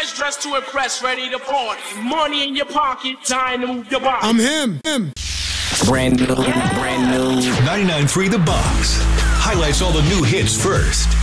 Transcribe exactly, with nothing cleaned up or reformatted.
fresh, dressed to impress, ready to party. Money in your pocket, time to move your body. I'm him. him. Brand new, brand new. ninety-nine point three The Box highlights all the new hits first.